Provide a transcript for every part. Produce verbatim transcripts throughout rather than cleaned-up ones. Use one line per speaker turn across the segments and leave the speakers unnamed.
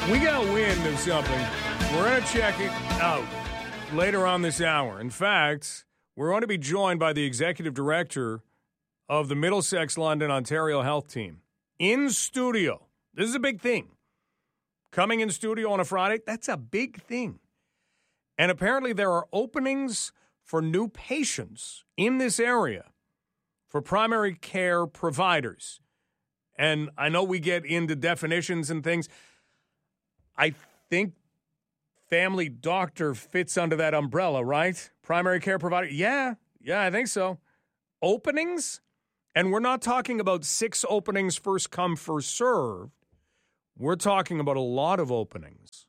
We got wind of something. We're going to check it out later on this hour. In fact, we're going to be joined by the executive director of the Middlesex London Ontario Health Team in studio. This is a big thing. Coming in studio on a Friday, that's a big thing. And apparently there are openings for new patients in this area for primary care providers. And I know we get into definitions and things. I think family doctor fits under that umbrella, right? Primary care provider. Yeah, yeah, I think so. Openings? And we're not talking about six openings, first come, first served. We're talking about a lot of openings.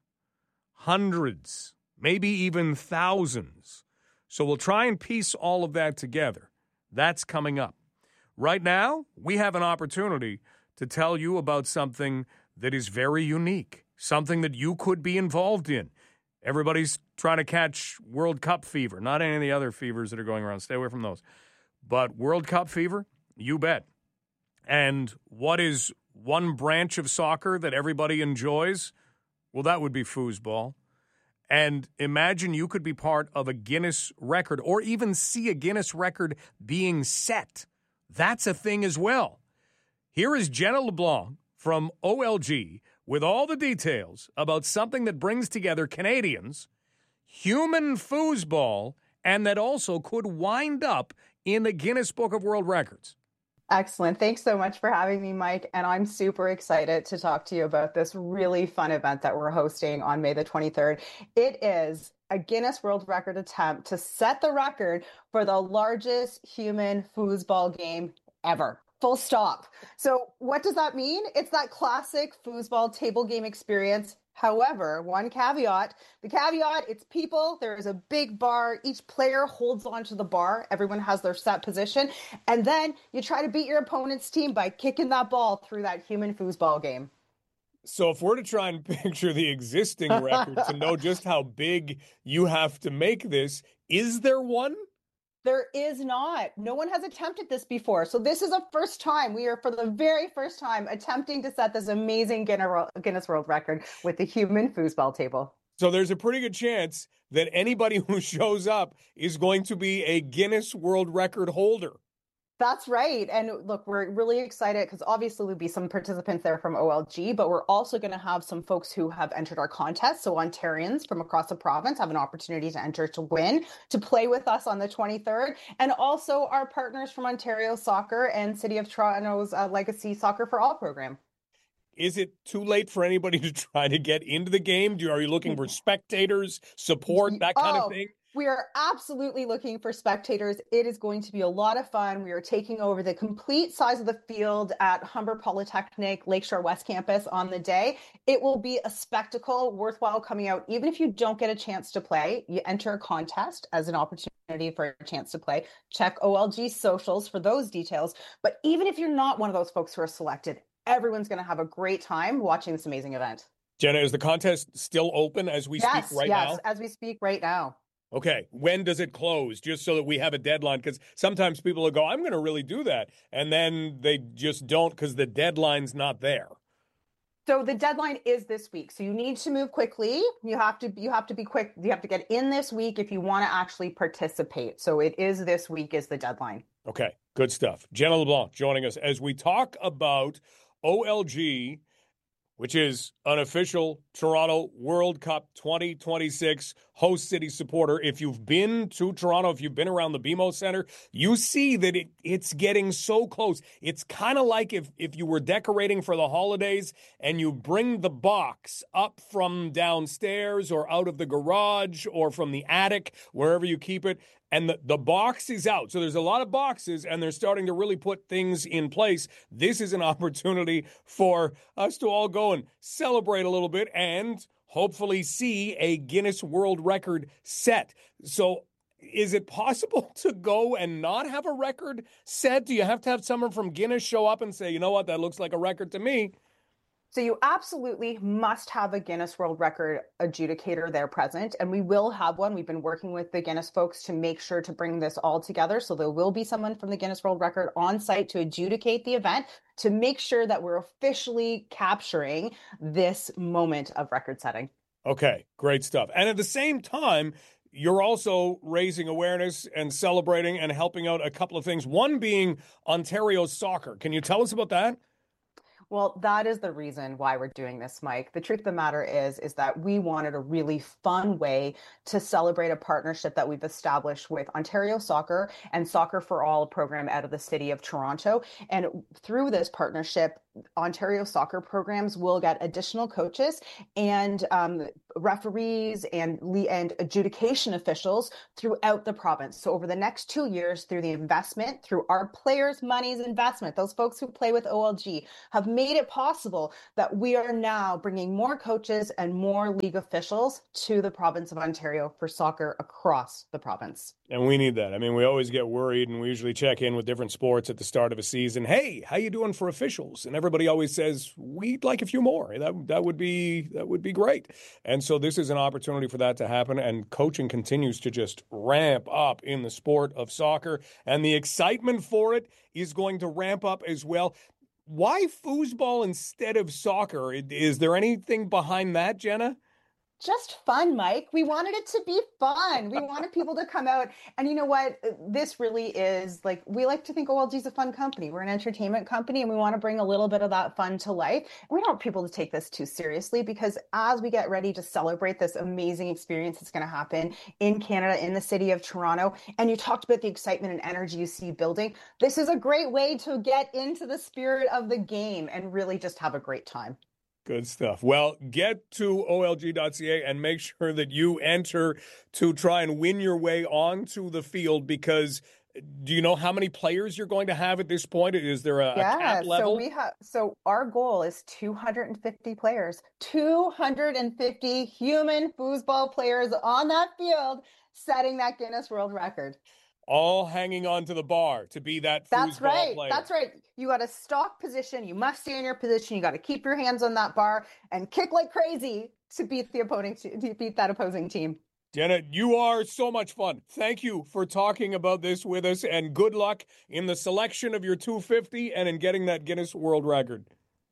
Hundreds, maybe even thousands. So we'll try and piece all of that together. That's coming up. Right now, we have an opportunity to tell you about something that is very unique. Something that you could be involved in. Everybody's trying to catch World Cup fever, not any of the other fevers that are going around. Stay away from those. But World Cup fever, you bet. And what is one branch of soccer that everybody enjoys? Well, that would be foosball. And imagine you could be part of a Guinness record or even see a Guinness record being set. That's a thing as well. Here is Jenna LeBlanc from O L G with all the details about something that brings together Canadians, human foosball, and that also could wind up in the Guinness Book of World Records.
Excellent. Thanks so much for having me, Mike. And I'm super excited to talk to you about this really fun event that we're hosting on May the twenty-third. It is a Guinness World Record attempt to set the record for the largest human foosball game ever. Full stop. So what does that mean? It's that classic foosball table game experience. However, one caveat, the caveat, it's people. There is a big bar. Each player holds onto the bar. Everyone has their set position. And then you try to beat your opponent's team by kicking that ball through that human foosball game.
So if we're to try and picture the existing record to know just how big you have to make this, is there one?
There is not. No one has attempted this before. So this is a first time. We are, for the very first time, attempting to set this amazing Guinness World Record with the human foosball table.
So there's a pretty good chance that anybody who shows up is going to be a Guinness World Record holder.
That's right. And look, we're really excited because obviously there'll be some participants there from O L G, but we're also going to have some folks who have entered our contest. So Ontarians from across the province have an opportunity to enter to win, to play with us on the twenty-third. And also our partners from Ontario Soccer and City of Toronto's uh, Legacy Soccer for All program.
Is it too late for anybody to try to get into the game? Do, are you looking for spectators, support, that kind
oh.
of thing?
We are absolutely looking for spectators. It is going to be a lot of fun. We are taking over the complete size of the field at Humber Polytechnic Lakeshore West Campus on the day. It will be a spectacle, worthwhile coming out. Even if you don't get a chance to play, you enter a contest as an opportunity for a chance to play. Check O L G socials for those details. But even if you're not one of those folks who are selected, everyone's going to have a great time watching this amazing event.
Jenna, is the contest still open as we
yes,
speak right
yes,
now?
Yes, as we speak right now.
Okay, when does it close? Just so that we have a deadline, because sometimes people will go, I'm going to really do that, and then they just don't because the deadline's not there.
So the deadline is this week. So you need to move quickly. You have to you have to be quick. You have to get in this week if you want to actually participate. So it is this week is the deadline.
Okay, good stuff. Jenna LeBlanc joining us as we talk about O L G, which is an official Toronto World Cup twenty twenty-six host city supporter. If you've been to Toronto, if you've been around the B M O Center, you see that it, it's getting so close. It's kind of like if, if you were decorating for the holidays and you bring the box up from downstairs or out of the garage or from the attic, wherever you keep it, and the, the box is out. So there's a lot of boxes, and they're starting to really put things in place. This is an opportunity for us to all go and celebrate a little bit and hopefully see a Guinness World Record set. So is it possible to go and not have a record set? Do you have to have someone from Guinness show up and say, you know what, that looks like a record to me?
So you absolutely must have a Guinness World Record adjudicator there present, and we will have one. We've been working with the Guinness folks to make sure to bring this all together. So there will be someone from the Guinness World Record on site to adjudicate the event, to make sure that we're officially capturing this moment of record setting.
Okay, great stuff. And at the same time, you're also raising awareness and celebrating and helping out a couple of things, one being Ontario Soccer. Can you tell us about that?
Well, that is the reason why we're doing this, Mike. The truth of the matter is, is that we wanted a really fun way to celebrate a partnership that we've established with Ontario Soccer and Soccer for All program out of the city of Toronto. And through this partnership, Ontario soccer programs will get additional coaches and um, referees and and adjudication officials throughout the province. So over the next two years, through the investment, through our players' money's investment, those folks who play with O L G have made it possible that we are now bringing more coaches and more league officials to the province of Ontario for soccer across the province.
And we need that. I mean, we always get worried, and we usually check in with different sports at the start of a season. Hey, how you doing for officials? And everybody always says, we'd like a few more. That that would be that would be great. And so this is an opportunity for that to happen. And coaching continues to just ramp up in the sport of soccer. And the excitement for it is going to ramp up as well. Why foosball instead of soccer? Is there anything behind that, Jenna?
Just fun, Mike. We wanted it to be fun. We wanted people to come out. And you know what? This really is like, we like to think O L G is a fun company. We're an entertainment company, and we want to bring a little bit of that fun to life. And we don't want people to take this too seriously, because as we get ready to celebrate this amazing experience that's going to happen in Canada, in the city of Toronto, and you talked about the excitement and energy you see building, this is a great way to get into the spirit of the game and really just have a great time.
Good stuff. Well, get to O L G dot C A and make sure that you enter to try and win your way onto the field, because do you know how many players you're going to have at this point? Is there a,
yeah,
a cap level?
So we have so our goal is two hundred fifty players, two hundred fifty human foosball players on that field, setting that Guinness World Record.
All hanging on to the bar to be that
That's
foosball
right.
player. That's
right. You got to stock position. You must stay in your position. You got to keep your hands on that bar and kick like crazy to beat the opposing to beat that opposing team.
Jenna, you are so much fun. Thank you for talking about this with us, and good luck in the selection of your two fifty and in getting that Guinness World Record.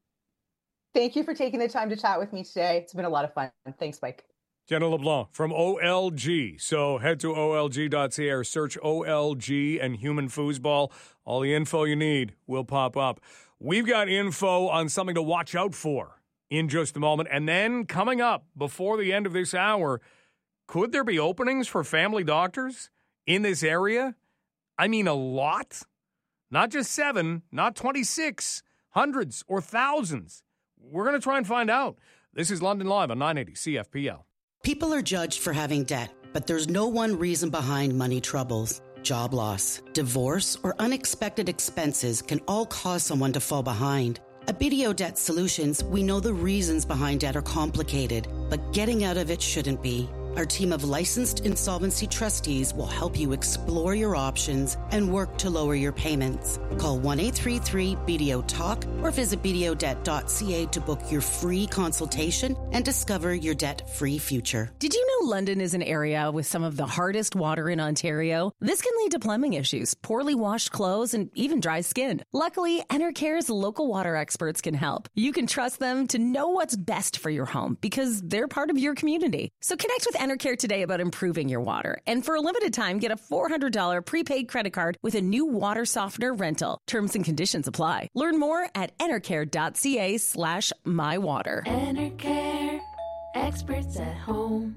Thank you for taking the time to chat with me today. It's been a lot of fun. Thanks, Mike.
Jenna LeBlanc from O L G. So head to O L G dot C A or search O L G and human foosball. All the info you need will pop up. We've got info on something to watch out for in just a moment. And then coming up before the end of this hour, could there be openings for family doctors in this area? I mean, a lot. Not just seven, not twenty-six, hundreds or thousands. We're going to try and find out. This is London Live on nine eighty C F P L.
People are judged for having debt, but there's no one reason behind money troubles. Job loss, divorce, or unexpected expenses can all cause someone to fall behind. At B D O Debt Solutions, we know the reasons behind debt are complicated, but getting out of it shouldn't be. Our team of licensed insolvency trustees will help you explore your options and work to lower your payments. Call one eight three three B D O talk or visit B D O debt dot C A to book your free consultation and discover your debt-free future.
Did you know London is an area with some of the hardest water in Ontario? This can lead to plumbing issues, poorly washed clothes, and even dry skin. Luckily, Enercare's local water experts can help. You can trust them to know what's best for your home because they're part of your community. So connect with Enercare today about improving your water. And for a limited time, get a four hundred dollars prepaid credit card with a new water softener rental. Terms and conditions apply. Learn more at enercare dot C A slash my water.
Enercare, experts at home.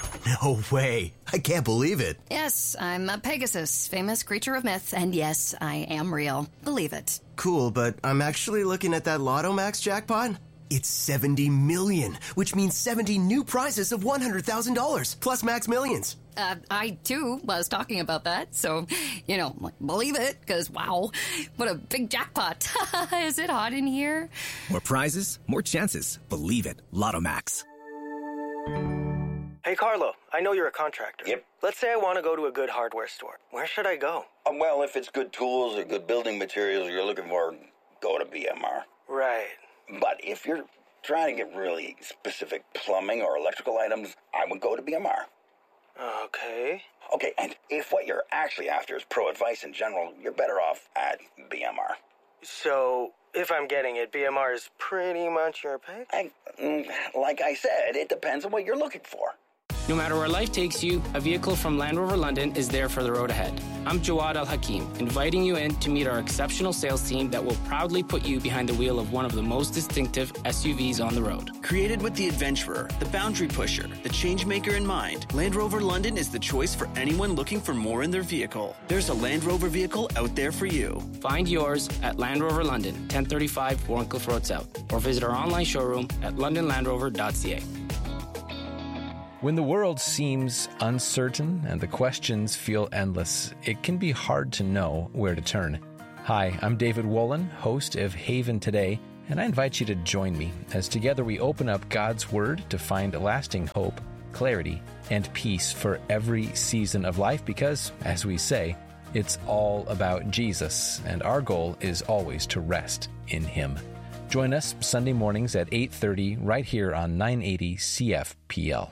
No way. I can't believe it.
Yes, I'm a Pegasus, famous creature of myth. And yes, I am real. Believe it.
Cool, but I'm actually looking at that Lotto Max jackpot. It's seventy million, which means seventy new prizes of one hundred thousand dollars, plus Max Millions.
Uh, I, too, was talking about that. So, you know, like, believe it, because, wow, what a big jackpot. Is it hot in here?
More prizes, more chances. Believe it. Lotto Max.
Hey, Carlo, I know you're a contractor.
Yep.
Let's say I want to go to a good hardware store. Where should I go?
Um, well, if it's good tools or good building materials you're looking for, go to B M R.
Right.
But if you're trying to get really specific plumbing or electrical items, I would go to B M R.
Okay.
Okay, and if what you're actually after is pro advice in general, you're better off at B M R.
So, if I'm getting it, B M R is pretty much your pick?
I, like I said, it depends on what you're looking for.
No matter where life takes you, a vehicle from Land Rover London is there for the road ahead. I'm Jawad Al-Hakim, inviting you in to meet our exceptional sales team that will proudly put you behind the wheel of one of the most distinctive S U Vs on the road.
Created with the adventurer, the boundary pusher, the changemaker in mind, Land Rover London is the choice for anyone looking for more in their vehicle. There's a Land Rover vehicle out there for you.
Find yours at Land Rover London, ten thirty-five Warncliffe Road South, or visit our online showroom at london land rover dot c a.
When the world seems uncertain and the questions feel endless, it can be hard to know where to turn. Hi, I'm David Wolin, host of Haven Today, and I invite you to join me as together we open up God's Word to find lasting hope, clarity, and peace for every season of life because, as we say, it's all about Jesus, and our goal is always to rest in Him. Join us Sunday mornings at eight thirty right here on nine eighty C F P L.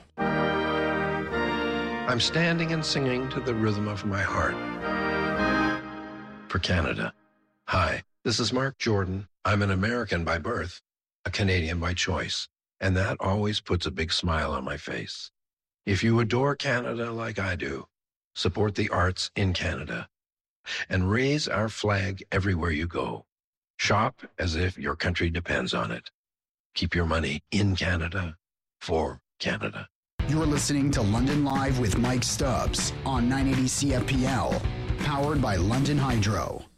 I'm standing and singing to the rhythm of my heart. For Canada. Hi, this is Mark Jordan. I'm an American by birth, a Canadian by choice, and that always puts a big smile on my face. If you adore Canada like I do, support the arts in Canada and raise our flag everywhere you go. Shop as if your country depends on it. Keep your money in Canada for Canada.
You're listening to London Live with Mike Stubbs on nine eighty C F P L, powered by London Hydro.